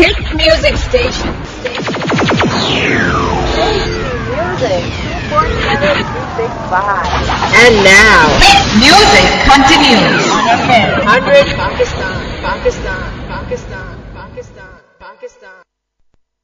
Hit music station. Music 247-265. And now, Music continues. on FM 100 Pakistan, Pakistan, Pakistan, Pakistan, Pakistan.